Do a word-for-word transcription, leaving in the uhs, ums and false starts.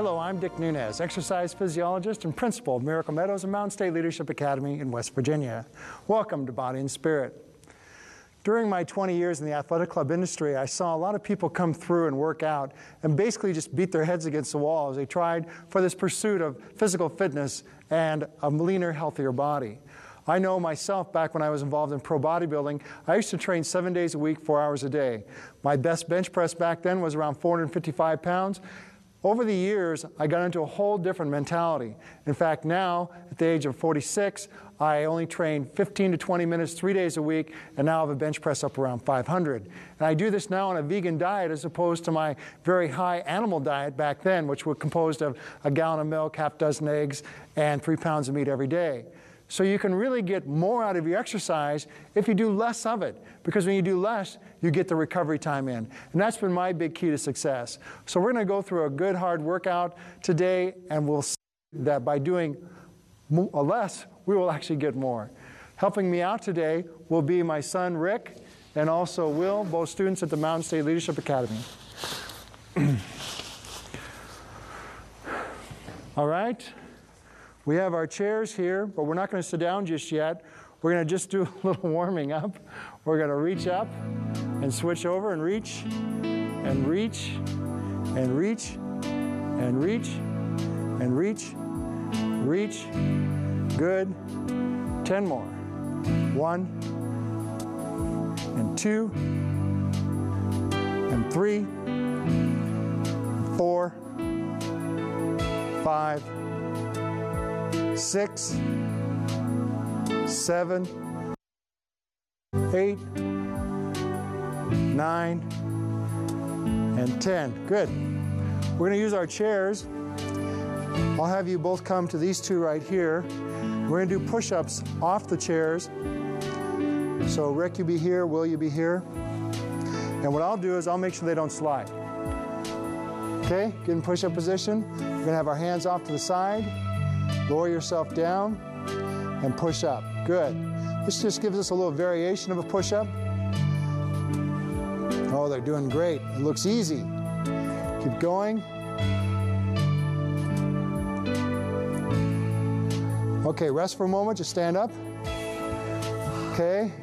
Hello, I'm Dick Nunez, exercise physiologist and principal of Miracle Meadows and Mountain State Leadership Academy in West Virginia. Welcome to Body and Spirit. During my twenty years in the athletic club industry, I saw a lot of people come through and work out and basically just beat their heads against the wall as they tried for this pursuit of physical fitness and a leaner, healthier body. I know myself, back when I was involved in pro bodybuilding, I used to train seven days a week, four hours a day. My best bench press back then was around four hundred fifty-five pounds. Over the years, I got into a whole different mentality. In fact, now, at the age of forty-six, I only train fifteen to twenty minutes, three days a week, and now I have a bench press up around five hundred. And I do this now on a vegan diet as opposed to my very high animal diet back then, which was composed of a gallon of milk, half dozen eggs, and three pounds of meat every day. So you can really get more out of your exercise if you do less of it. Because when you do less, you get the recovery time in. And that's been my big key to success. So we're going to go through a good hard workout today, and we'll see that by doing less, we will actually get more. Helping me out today will be my son Rick and also Will, both students at the Mountain State Leadership Academy. All right. We have our chairs here, but we're not going to sit down just yet. We're going to just do a little warming up. We're going to reach up and switch over and reach and reach and reach and reach and reach, reach. Good. Ten more. One and two and three, four, five, six, seven, eight, nine, and ten. Good. We're going to use our chairs. I'll have you both come to these two right here. We're going to do push-ups off the chairs. So Rick, you be here. Will, you be here. And what I'll do is I'll make sure they don't slide. Okay? Get in push-up position. We're going to have our hands off to the side. Lower yourself down and push up. Good. This just gives us a little variation of a push-up. Oh, they're doing great. It looks easy. Keep going. Okay, rest for a moment. Just stand up. Okay,